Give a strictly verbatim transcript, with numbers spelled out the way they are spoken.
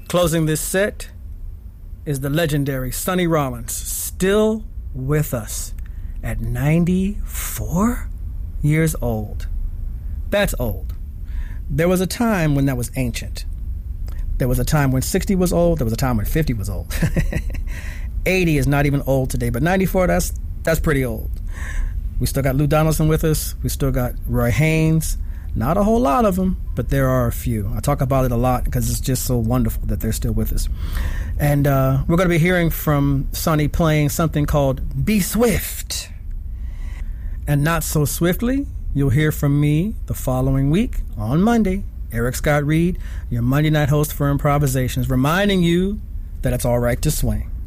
Closing this set is the legendary Sonny Rollins, still with us at ninety-four years old. That's old. There was a time when that was ancient. There was a time when sixty was old. There was a time when fifty was old. eighty is not even old today, but ninety-four, that's that's pretty old. We still got Lou Donaldson with us. We still got Roy Haynes. Not a whole lot of them, but there are a few. I talk about it a lot because it's just so wonderful that they're still with us. And uh, we're going to be hearing from Sonny playing something called Be Swift. And not so swiftly, you'll hear from me the following week on Monday. Eric Scott Reed, your Monday night host for Improvisations, reminding you that it's all right to swing.